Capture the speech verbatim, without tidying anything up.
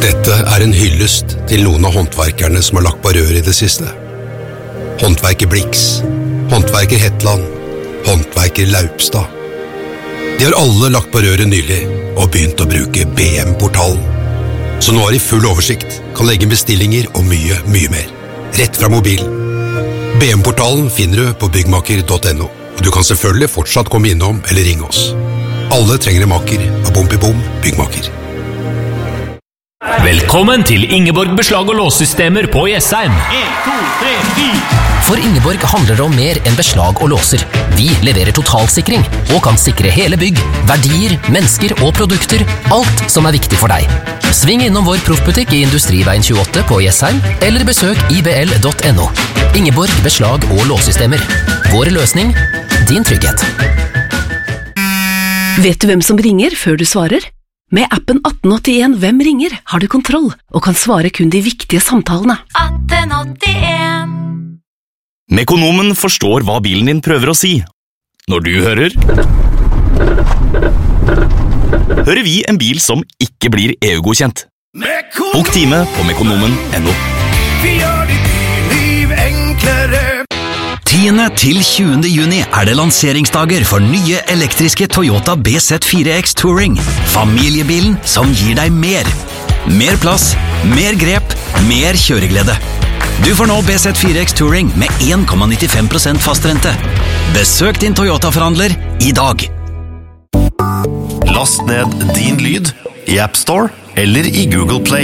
Dette er en hyllest til noen av håndverkerne som har lagt på rør i det siste. Håndverker Blix, håndverker Hetland, håndverker Laupstad. De har alle lagt på røret nylig og begynt å bruke B M-portalen. Så nå har de full oversikt, kan legge bestillinger og mye, mye mer. Rett fra mobilen. B M-portalen finner du på byggmaker punktum no, og du kan selvfølgelig fortsatt komme innom eller ringe oss. Alle trenger en maker av Bom-i-Bom byggmaker. Velkommen til Ingeborg beslag- og låssystemer på Jessheim. en, to, tre, fire. For Ingeborg handler det om mer enn beslag og låser. Vi leverer totalsikring og kan sikre hele bygg, verdier, mennesker og produkter, alt som er viktig for deg. Sving innom vår proffbutikk i Industriveien tjueåtte på Jessheim, eller besøk i b l punktum no. Ingeborg beslag- og låssystemer. Vår løsning, din trygghet. Vet du hvem som ringer før du svarer? Med appen atten åttien Hvem ringer har du kontroll og kan svare kun de viktige samtalene. atten åttien Mekonomen forstår hva bilen din prøver å si. Når du hører hører vi en bil som ikke blir E U-godkjent. Bok time på mekonomen punktum no. Vi gjør ditt liv enklere. tiende til tjuende juni er det lanseringsdager for nye elektriske Toyota B Z fire X Touring. Familiebilen som gir deg mer. Mer plass, mer grep, mer kjøreglede. Du får nå B Z fire X Touring med en komma nittifem prosent fastrente. Besøk din Toyota-forhandler i dag. Last ned din lyd i App Store eller i Google Play.